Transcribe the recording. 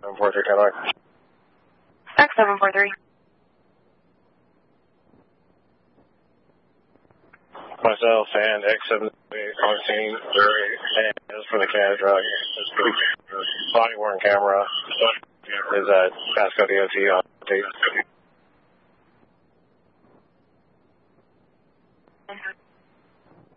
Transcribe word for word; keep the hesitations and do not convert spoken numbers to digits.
seven four three, ten nine. X seven four three. Myself and X seven three on scene, and just for the cash drug. Body worn camera is at Pasco D O T on tape.